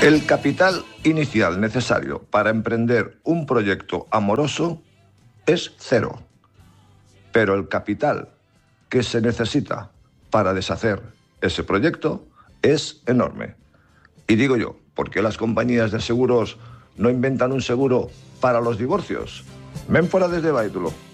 El capital inicial necesario para emprender un proyecto amoroso es cero, pero el capital que se necesita para deshacer ese proyecto es enorme. Y digo yo, ¿por qué las compañías de seguros no inventan un seguro para los divorcios? Ven fuera desde Báitulo.